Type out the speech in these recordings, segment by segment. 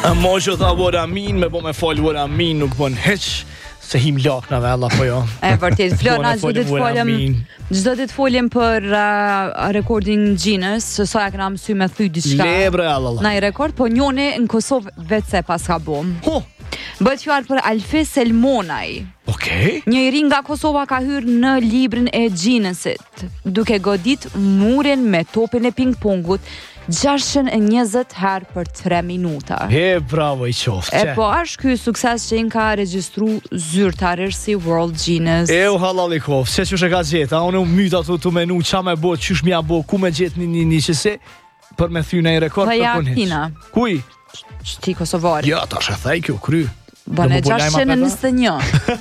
Mojo tha what I mean, me po me fol what I mean nuk bën hiç se him laknave alla po jo. E vërtet, Flora, çdo ditë folim për recording Guinness, se sa ja kena mësy me thy diçka. Lebre alla. Na i rekord, po njoni në Kosovë vetë se pas ka bom. Ho. Bëhet fjalë për Alfis Selmonaj. Okej. Një i ri nga Kosova ka hyrë në librin e Guinnessit, duke godit murin me topin e ping-pongut 620 herë për 3 minuta. Bravo i qoftë. E po është ky sukses që i ka regjistru zyrtarisht si World Guinness. U halal i qoftë, se çush e ka gjetë, a unë myta tu menu ça më bë, çysh më bë, ku më gjet një qese për me thynë ai rekord për punën. Kina. Kuj? Ti kosovar. Ja, tash e thaj kjo kry. Bane 621.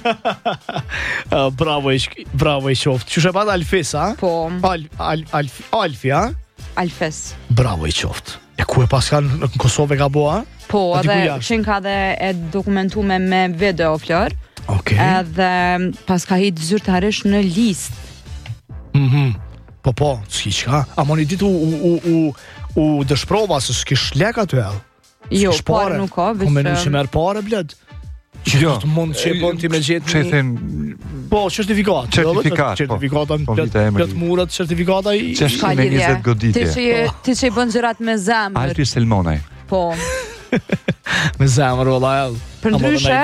Bravo i qoftë. Çush e pat Alfis, a? Po. Alfi, a? Alfis. Bravo i qoftë. E ku e pas ka në Kosovë ka bo, a? Po, edhe që ka dhe e dokumentume me video, Flor. Okej. Edhe pas ka hit zyrtarisht në list. Po, s'ki qka. A moni ditë u dëshprova se s'kish lek aty el. Jo, pare nuk ka, Po menu që merë pare, bled. Jo, mund që bon ti me gjetë që them po, certifikat. Certifikata plët murat, certifikata i 620 goditje. Ti që i bën gjërat me zemër. Alfis Selmonaj. Po. Me zemër, valla el. Për ndryshe,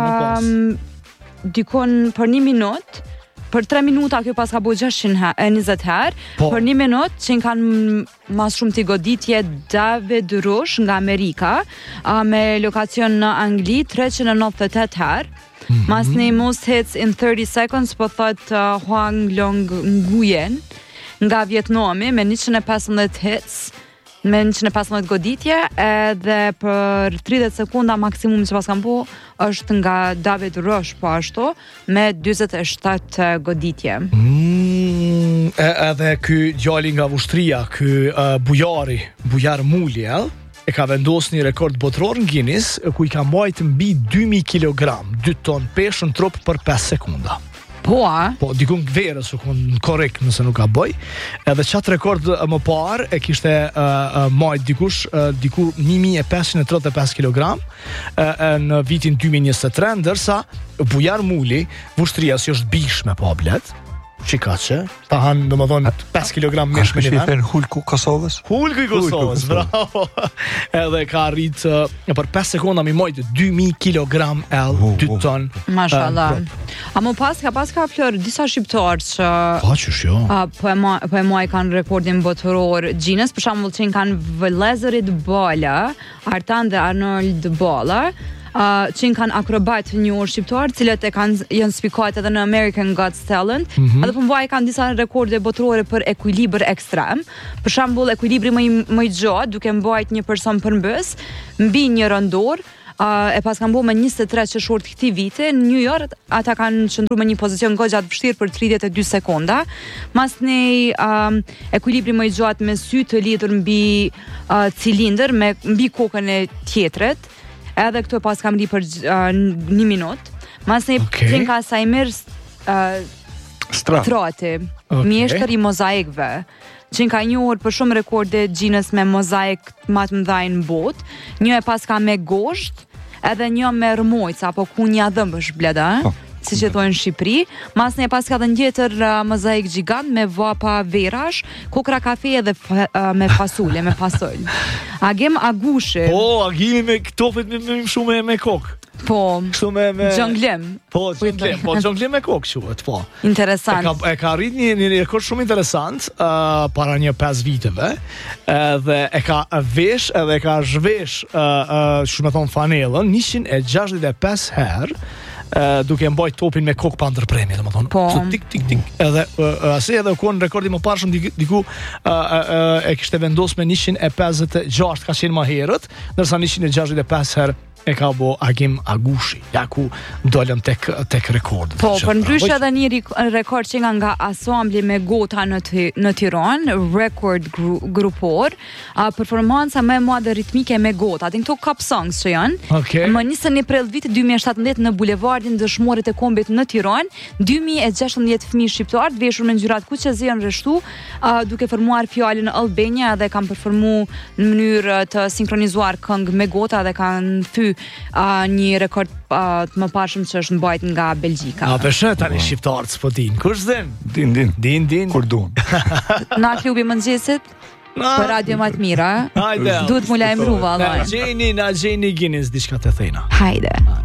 dikon për 1 minut, për 3 minuta kjo pas ka bo 620 herë, për 1 minut që në kanë mas shumë t'i goditje David Rush nga Amerika, me lokacion në Angli 398 herë, mas një most hits in 30 seconds, po thot Huang Long Nguyen nga Vietnami me 115 hits, me 115 goditje, edhe për 30 sekunda maksimum që pas kam po është nga David Rush po ashtu me 27 goditje. Edhe ky djali nga Vushtria, ky Bujar Muli, e ka vendosur një rekord botror në Guinness, ku i ka mbajtur mbi 2000 kg, 2 ton peshë në trup për 5 sekunda. Po, dikun verës u kon korrekt nëse nuk ka bëj. Edhe çat rekord më parë e kishte majt diku 1535 kg në vitin 2023, ndërsa Bujar Muli, Vushtria si është bishme po blet. Çikaçe, ta han domethën 5 kg mish me një Hulku Kosovës. Hulku i Kosovës, bravo. Edhe ka arrit për 5 sekonda mi mojt 2000 kg 2 ton. Mashallah. A më pas ka Flor disa shqiptar që po e moj kanë rekordin botëror Guinness, për shembull që kanë vëllezërit Bala, Artan dhe Arnold Bala, që kanë akrobat një shqiptar, cilët janë spikuar edhe në American Got Talent, edhe po mbaj kanë disa rekorde botërore për ekuilibër ekstrem. Për shembull, ekuilibri më i gjatë duke mbajt një person përmbës mbi një rondor, e pas kanë bërë me 23 qershor të këtij viti në New York, ata kanë qëndruar me një pozicion goxha të vështirë për 32 sekonda. Mas një ekuilibri më i gjatë me sy të lidhur mbi cilindër me mbi kokën e tjetrit. Edhe këto pas kam ri për 1 minut. Mas një Trinka Sajmir Strati, mjeshtër i mozaikve, që ka njohur për shumë rekorde Guinness me mozaik më të mëdha në botë. Një e pas ka me gosht, edhe një me rmojca apo kunja dhëmbësh bleda, si që thojnë në Shqipëri. Mas një pas ka dhe një tjetër mozaik gjigant me vapa verash, kokra kafe edhe me fasule, me fasol. Agim Agushi. Po, agimi me këtofit me shumë me kokë. Po, Gjonglim. Po, Gjonglim me kokë quhet, po. Interesant. E ka arrit një rekord shumë interesant para një 5 viteve, dhe e ka vesh edhe e ka zhvesh shumë thon fanellën 165 herë, duke mbajt topin me kokë pa ndërpremje, domethënë. Po. Tik tik tik. Edhe u kon rekordi më parë shumë diku e kishte vendosur me 156 ka qenë më herët, ndërsa 165 herë e ka bo Agim Agushi, ja ku dolëm tek rekord. Po, për ndryshe edhe një rekord që nga asambli me gota në Tiranë, rekord grupor, performanca me madhe ritmike me gota, atin këto cup songs që janë, më 21 prill viti 2017 në bulevardin rekordin dëshmorit e kombit në Tiranë, 2016 fëmijë shqiptar të veshur me ngjyrat kuqezi janë rreshtu, duke formuar fjalën Albania dhe kanë performuar në mënyrë të sinkronizuar këngë me gota dhe kanë thyer një rekord të mëparshëm që është mbajtur nga Belgjika. Peshet tani shqiptarët s'po din. Kush din? Din. Kur duan. Na klubi mëngjesit për radio më të mira. Hajde. Duhet mu lajmëru vallaj. Na gjeni Guinness diçka të thëna. Hajde.